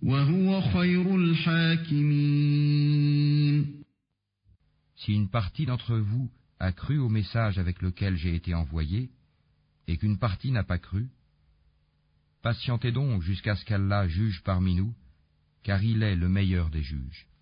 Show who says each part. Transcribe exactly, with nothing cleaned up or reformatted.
Speaker 1: وهو خير الحاكمين.
Speaker 2: Si une partie d'entre vous a cru au message avec lequel j'ai été envoyé, et qu'une partie n'a pas cru, patientez donc jusqu'à ce qu'Allah juge parmi nous, car il est le meilleur des juges.